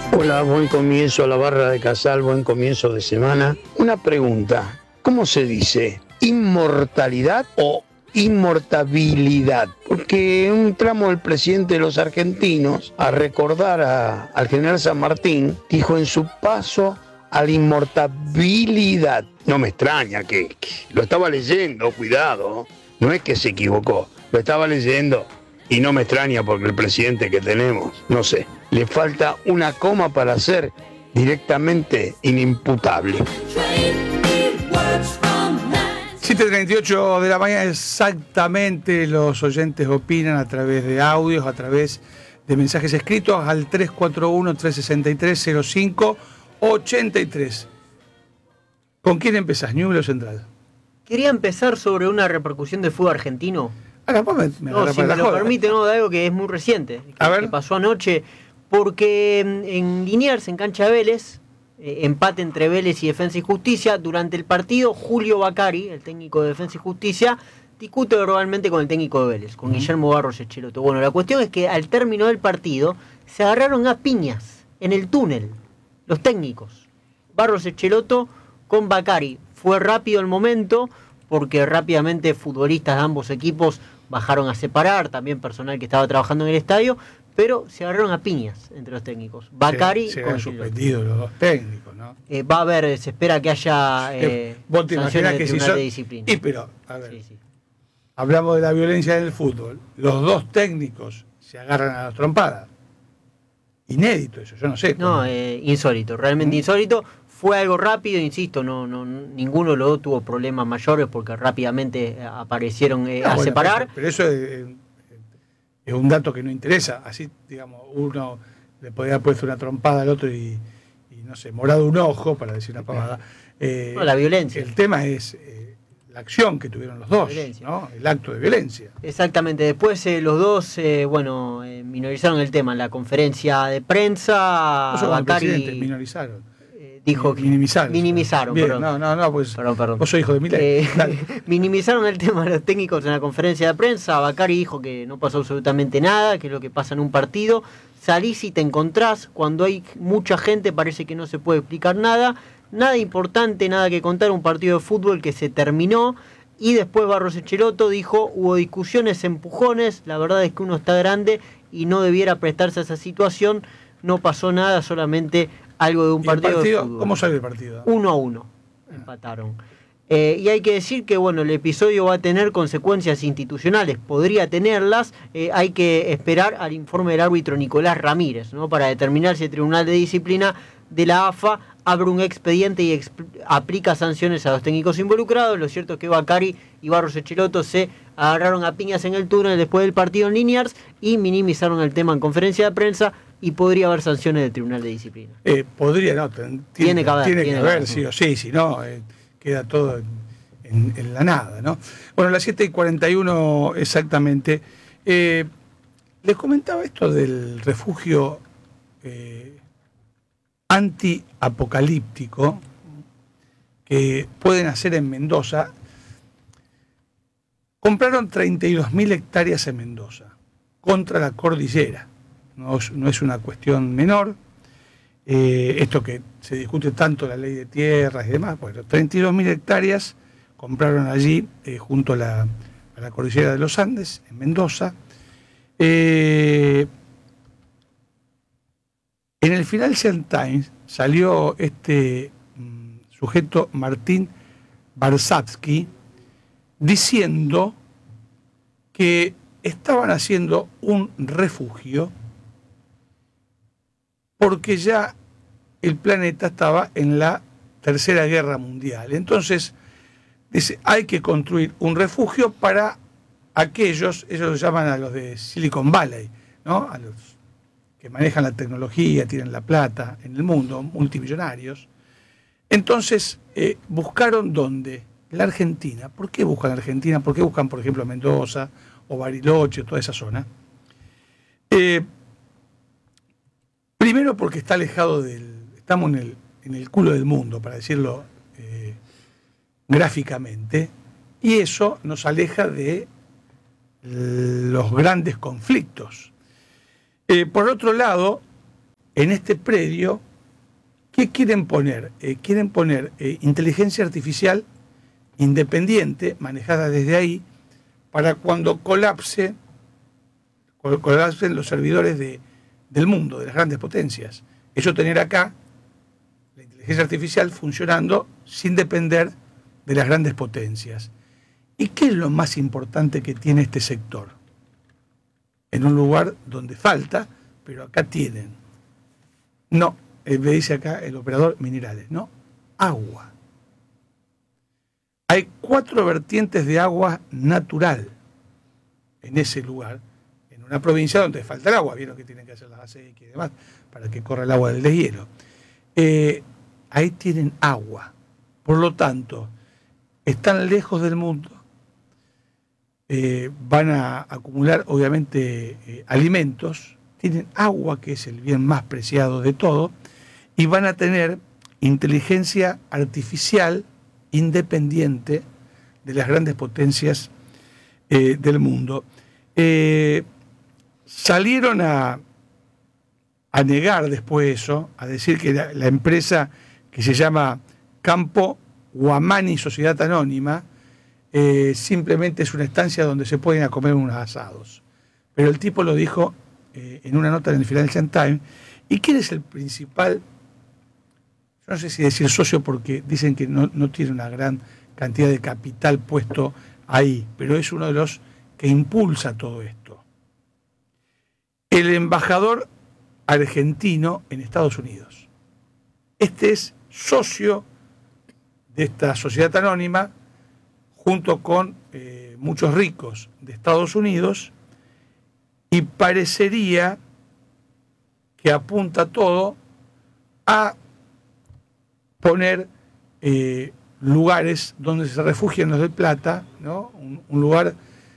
Hola, buen comienzo a la barra de Casal, buen comienzo de semana. Una pregunta, ¿cómo se dice? ¿Inmortalidad o inmortabilidad? Porque en un tramo del presidente de los argentinos, a recordar al general San Martín, dijo en su paso a la inmortabilidad. No me extraña que lo estaba leyendo, cuidado, no es que se equivocó, lo estaba leyendo. Y no me extraña porque el presidente que tenemos, no sé, le falta una coma para ser directamente inimputable. 7:38 de la mañana exactamente, los oyentes opinan a través de audios, a través de mensajes escritos al 341-363-0583. ¿Con quién empezás, Ñublo Central? Quería empezar sobre una repercusión del fútbol argentino. No, si me lo permite, de algo que es muy reciente, que pasó anoche, porque en Liniers, en cancha de Vélez, empate entre Vélez y Defensa y Justicia, durante el partido Julio Bacari, el técnico de Defensa y Justicia, discute verbalmente con el técnico de Vélez, con Guillermo Barros Echeloto. Bueno, la cuestión es que al término del partido se agarraron a piñas en el túnel, los técnicos, Barros Echeloto con Bacari. Fue rápido el momento, porque rápidamente futbolistas de ambos equipos bajaron a separar, también personal que estaba trabajando en el estadio, pero se agarraron a piñas entre los técnicos. Bacari se con han suspendido los dos técnicos, ¿no? Va a haber, se espera que haya vos te imaginás que si son de disciplina. Pero, a ver, sí. Hablamos de la violencia en el fútbol. Los dos técnicos se agarran a las trompadas. Inédito eso, yo no sé. No, insólito, realmente insólito. Fue algo rápido, insisto, ninguno de los dos tuvo problemas mayores porque rápidamente aparecieron a separar. Pero eso es un dato que no interesa. Así, digamos, uno le podría haber puesto una trompada al otro y no sé, morado un ojo, para decir una pavada. La violencia. El tema es la acción que tuvieron los dos, ¿no? El acto de violencia. Exactamente. Después los dos, minorizaron el tema en la conferencia de prensa. No Bacari minorizaron. Dijo que minimizaron. Bien, perdón. No, pues perdón. Vos sos hijo de Milei. Minimizaron el tema de los técnicos en la conferencia de prensa. Bacari dijo que no pasó absolutamente nada, que es lo que pasa en un partido. Salís y te encontrás, cuando hay mucha gente parece que no se puede explicar nada importante, nada que contar, un partido de fútbol que se terminó. Y después Barros Echeloto dijo, hubo discusiones, empujones, la verdad es que uno está grande y no debiera prestarse a esa situación, no pasó nada, solamente algo de un partido de fútbol. ¿Cómo salió el partido? 1-1, empataron. Y hay que decir que el episodio va a tener consecuencias institucionales, podría tenerlas, hay que esperar al informe del árbitro Nicolás Ramírez, ¿no? Para determinar si el Tribunal de Disciplina de la AFA abre un expediente y aplica sanciones a los técnicos involucrados. Lo cierto es que Bacari y Barros Echeloto se agarraron a piñas en el túnel después del partido en Liniers y minimizaron el tema en conferencia de prensa, y podría haber sanciones del Tribunal de Disciplina. Tiene que haber, sí o sí, si no, queda todo en la nada, ¿no? Bueno, a las 7:41 exactamente. Les comentaba esto del refugio antiapocalíptico que pueden hacer en Mendoza. Compraron 32.000 hectáreas en Mendoza contra la cordillera. No es una cuestión menor. Esto que se discute tanto, la ley de tierras y demás. Bueno, 32.000 hectáreas compraron allí, junto a la cordillera de los Andes, en Mendoza. En el Financial Times salió este sujeto, Martín Barsavsky, diciendo que estaban haciendo un refugio porque ya el planeta estaba en la Tercera Guerra Mundial. Entonces, dice, hay que construir un refugio para aquellos, ellos llaman a los de Silicon Valley, ¿no? A los que manejan la tecnología, tienen la plata en el mundo, multimillonarios. Entonces, buscaron ¿dónde? La Argentina. ¿Por qué buscan la Argentina? ¿Por qué buscan, por ejemplo, Mendoza o Bariloche, toda esa zona? Primero porque está alejado estamos en el culo del mundo, para decirlo gráficamente, y eso nos aleja de los grandes conflictos. Por otro lado, en este predio, ¿qué quieren poner? Quieren poner inteligencia artificial independiente, manejada desde ahí, para cuando colapsen los servidores del mundo, de las grandes potencias. Eso tener acá la inteligencia artificial funcionando sin depender de las grandes potencias. ¿Y qué es lo más importante que tiene este sector? En un lugar donde falta, pero acá tienen. No, me dice acá el operador, minerales, no, agua. Hay 4 vertientes de agua natural en ese lugar, en una provincia donde falta el agua. Vieron que tienen que hacer las acequias y demás para que corra el agua del deshielo. Ahí tienen agua. Por lo tanto, están lejos del mundo. Van a acumular, obviamente, alimentos. Tienen agua, que es el bien más preciado de todo. Y van a tener inteligencia artificial independiente de las grandes potencias del mundo. Salieron a negar después eso, a decir que la empresa que se llama Campo Guamani Sociedad Anónima simplemente es una estancia donde se pueden ir a comer unos asados. Pero el tipo lo dijo en una nota en el Financial Times. ¿Y quién es el principal? Yo no sé si decir socio, porque dicen que no tiene una gran cantidad de capital puesto ahí, pero es uno de los que impulsa todo esto. El embajador argentino en Estados Unidos. Este es socio de esta sociedad anónima, junto con muchos ricos de Estados Unidos, y parecería que apunta todo a poner lugares donde se refugian los de plata, ¿no? Un lugar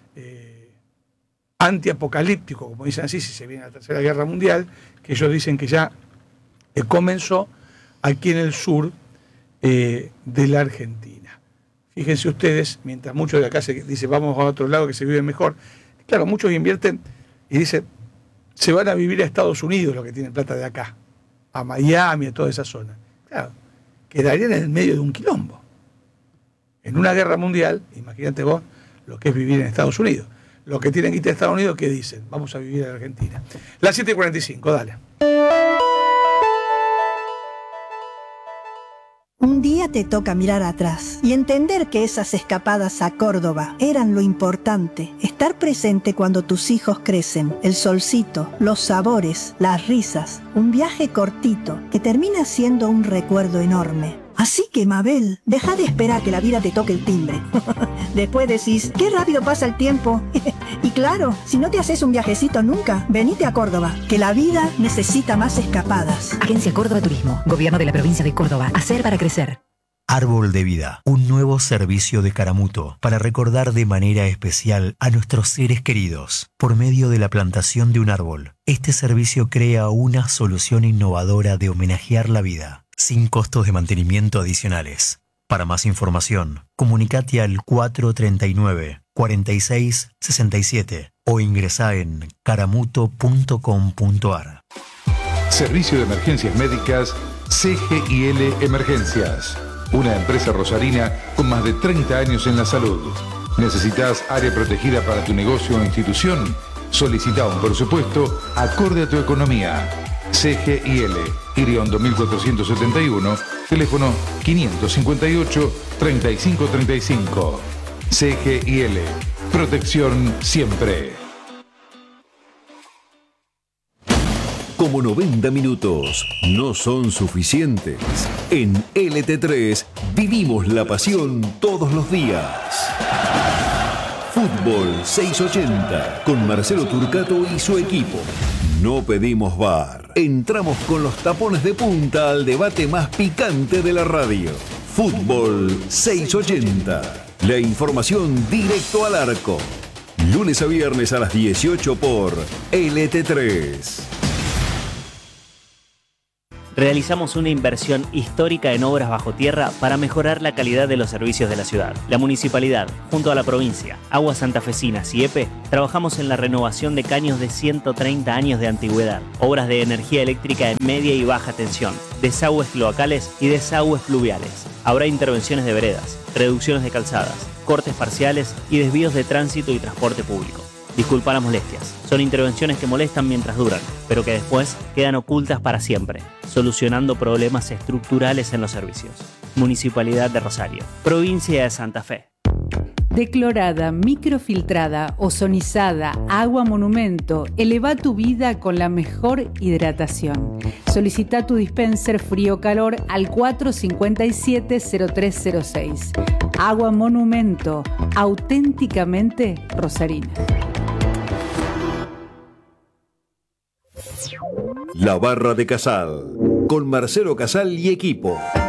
antiapocalíptico, como dicen así, si se viene la Tercera Guerra Mundial, que ellos dicen que ya comenzó aquí en el sur de la Argentina. Fíjense ustedes, mientras muchos de acá se dice vamos a otro lado que se vive mejor, claro, muchos invierten y dicen se van a vivir a Estados Unidos los que tienen plata de acá, a Miami, a toda esa zona. Claro, quedarían en el medio de un quilombo. En una guerra mundial, imagínate vos lo que es vivir en Estados Unidos. Los que tienen que ir a Estados Unidos, ¿qué dicen? Vamos a vivir en Argentina. Las 7:45, dale. Un día te toca mirar atrás y entender que esas escapadas a Córdoba eran lo importante. Estar presente cuando tus hijos crecen, el solcito, los sabores, las risas. Un viaje cortito que termina siendo un recuerdo enorme. Así que, Mabel, deja de esperar que la vida te toque el timbre. Después decís, qué rápido pasa el tiempo. Y claro, si no te haces un viajecito nunca, venite a Córdoba, que la vida necesita más escapadas. Agencia Córdoba Turismo, Gobierno de la Provincia de Córdoba. Hacer para crecer. Árbol de Vida, un nuevo servicio de Caramuto para recordar de manera especial a nuestros seres queridos. Por medio de la plantación de un árbol, este servicio crea una solución innovadora de homenajear la vida, sin costos de mantenimiento adicionales. Para más información, comunicate al 439-4667 o ingresá en caramuto.com.ar. Servicio de Emergencias Médicas CGIL Emergencias. Una empresa rosarina con más de 30 años en la salud. ¿Necesitas área protegida para tu negocio o institución? Solicita un presupuesto acorde a tu economía. CGIL, Iriondo 1471, teléfono 558-3535. CGIL, protección siempre. Como 90 minutos no son suficientes, en LT3 vivimos la pasión todos los días. Fútbol 680 con Marcelo Turcato y su equipo. No pedimos VAR. Entramos con los tapones de punta al debate más picante de la radio. Fútbol 680. La información directo al arco. Lunes a viernes a las 18 por LT3. realizamos una inversión histórica en obras bajo tierra para mejorar la calidad de los servicios de la ciudad. La municipalidad, junto a la provincia, Aguas Santafesinas y EPE, trabajamos en la renovación de caños de 130 años de antigüedad, obras de energía eléctrica de media y baja tensión, desagües cloacales y desagües pluviales. Habrá intervenciones de veredas, reducciones de calzadas, cortes parciales y desvíos de tránsito y transporte público. Disculpa las molestias, son intervenciones que molestan mientras duran, pero que después quedan ocultas para siempre, solucionando problemas estructurales en los servicios. Municipalidad de Rosario, Provincia de Santa Fe. Declorada, microfiltrada, ozonizada, agua monumento, eleva tu vida con la mejor hidratación. Solicita tu dispenser frío-calor al 457-0306. Agua monumento, auténticamente rosarina. La Barra de Casal, con Marcelo Casal y equipo.